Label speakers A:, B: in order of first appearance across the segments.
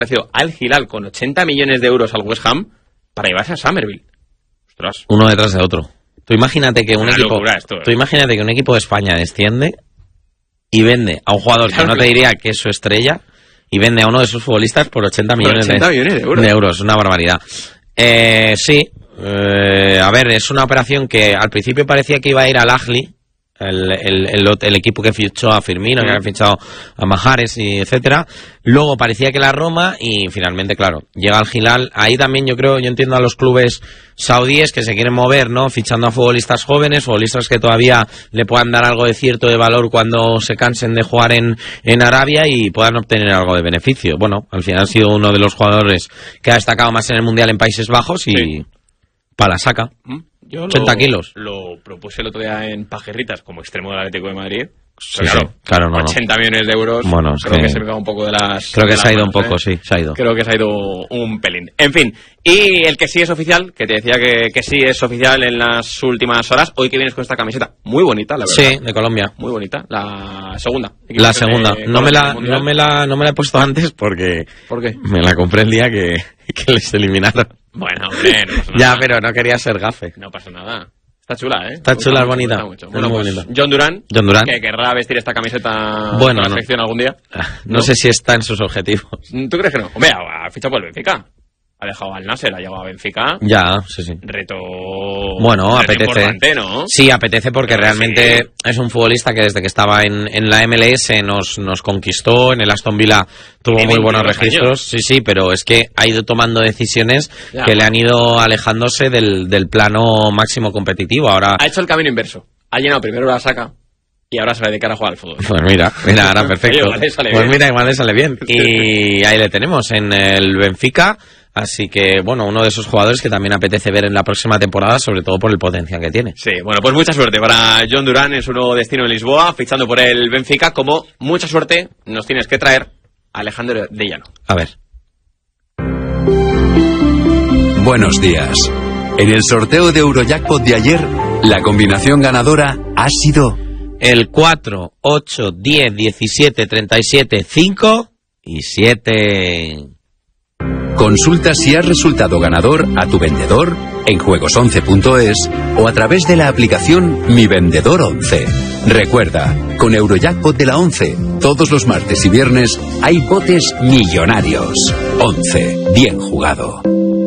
A: ofrecido al Hilal con 80 millones de euros al West Ham para llevarse a Summerville. Ostras.
B: Uno detrás de otro. Tú imagínate que un
A: equipo
B: de España desciende y vende a un jugador que no te diría que es su estrella y vende a uno de sus futbolistas por 80 millones de euros. Una barbaridad. Sí. A ver, es una operación que al principio parecía que iba a ir al Ahly, el equipo que fichó a Firmino, que había fichado a Mahrez y etcétera. Luego parecía que la Roma y finalmente, claro, llega al Hilal. Ahí también yo entiendo a los clubes saudíes que se quieren mover, ¿no? Fichando a futbolistas jóvenes, futbolistas que todavía le puedan dar algo de cierto de valor cuando se cansen de jugar en Arabia y puedan obtener algo de beneficio. Bueno, al final ha sido uno de los jugadores que ha destacado más en el Mundial en Países Bajos y para la saca. 80 kilos.
A: Lo propuse el otro día en Pajerritas como extremo del Atlético de Madrid.
B: Sí, claro,
A: 80 millones de euros.
B: Bueno,
A: creo que se me cae un poco de las...
B: Creo que se ha ido un poco,
A: sí,
B: se ha ido.
A: Creo que se ha ido un pelín. En fin, y el que sí es oficial, que te decía que sí es oficial en las últimas horas, hoy que vienes con esta camiseta, muy bonita, la verdad.
B: Sí, de Colombia.
A: Muy bonita, la segunda.
B: La segunda. No me la he puesto antes porque...
A: ¿Por qué?
B: Me la compré el día que les eliminaron.
A: Bueno, hombre, no pasa nada.
B: Ya, pero no quería ser gafe.
A: No pasa nada. Está chula, ¿eh?
B: Está chula, es bonita.
A: Bueno, pues bonita. John Durán, que querrá vestir esta camiseta en la selección algún día.
B: No sé si está en sus objetivos.
A: ¿Tú crees que no? Hombre, ha fichado por el Benfica. Ha dejado al Nasser, ha llegado a Benfica.
B: Ya, sí.
A: Reto...
B: Bueno, apetece.
A: Importante, ¿no?
B: Sí, apetece porque realmente es un futbolista que desde que estaba en la MLS nos conquistó. En el Aston Villa tuvo muy buenos registros. Años. Sí, pero es que ha ido tomando decisiones que le han ido alejándose del plano máximo competitivo. Ahora
A: ha hecho el camino inverso. Ha llenado primero la saca y ahora se va a dedicar a jugar al fútbol.
B: Pues mira, ahora perfecto. Igual le sale bien. Y ahí le tenemos en el Benfica. Así que, bueno, uno de esos jugadores que también apetece ver en la próxima temporada, sobre todo por el potencial que tiene. Sí, bueno, pues mucha suerte para John Durán en su nuevo destino en Lisboa, fichando por el Benfica, como mucha suerte nos tienes que traer a Alejandro de Llano. A ver.
C: Buenos días. En el sorteo de Eurojackpot de ayer, la combinación ganadora ha sido...
B: el 4, 8, 10, 17, 37, 5 y 7...
C: Consulta si has resultado ganador a tu vendedor en juegos11.es o a través de la aplicación Mi Vendedor 11. Recuerda, con Eurojackpot de la 11, todos los martes y viernes hay botes millonarios. 11. Bien jugado.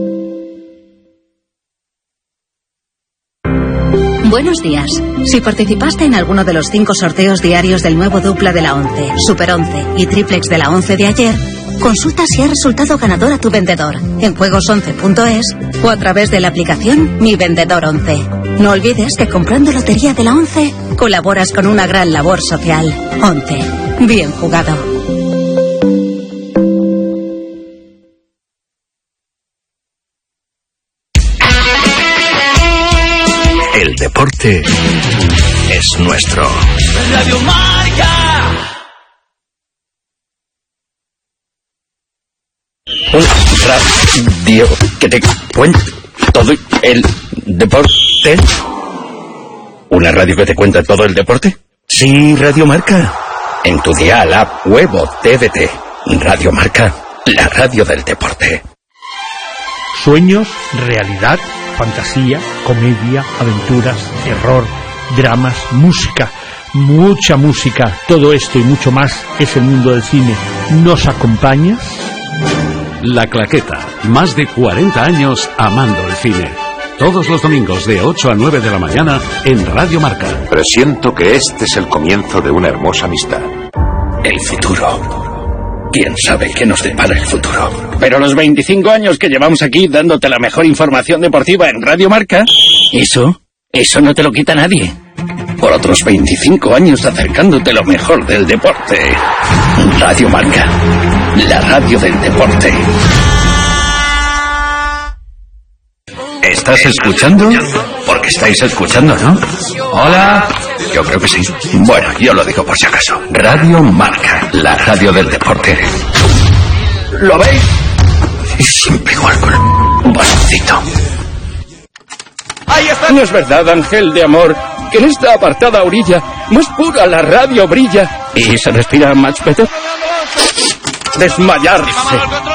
D: Buenos días. Si participaste en alguno de los 5 sorteos diarios del nuevo dupla de la 11, Super 11 y Triplex de la 11 de ayer, consulta si has resultado ganador a tu vendedor en juegos11.es o a través de la aplicación Mi Vendedor 11. No olvides que comprando Lotería de la 11 colaboras con una gran labor social. 11. Bien jugado.
C: El deporte es nuestro.
E: Radio Marca.
C: Radio que te cuenta todo el deporte. ¿Una radio que te cuenta todo el deporte? Sí, Radio Marca. En tu dial, app, web o TDT. Radio Marca, la radio del deporte.
F: Sueños, realidad, fantasía, comedia, aventuras, terror, dramas, música, mucha música. Todo esto y mucho más es el mundo del cine. ¿Nos acompañas?
G: La Claqueta, más de 40 años amando el cine. Todos los domingos de 8 a 9 de la mañana en Radio Marca.
H: Presiento que este es el comienzo de una hermosa amistad.
C: El futuro. ¿Quién sabe qué nos depara el futuro?
I: Pero los 25 años que llevamos aquí dándote la mejor información deportiva en Radio Marca, eso no te lo quita nadie.
C: Por otros 25 años acercándote lo mejor del deporte. Radio Marca, la radio del deporte. ¿Estás escuchando? Porque estáis escuchando, ¿no? Hola. Yo creo que sí. Bueno, yo lo digo por si acaso. Radio Marca, la radio del deporte. ¿Lo veis? Siempre igual con un bastoncito.
I: Ahí está. No es verdad, ángel de amor, que en esta apartada orilla más pura la radio brilla y se respira más better. Desmayarse.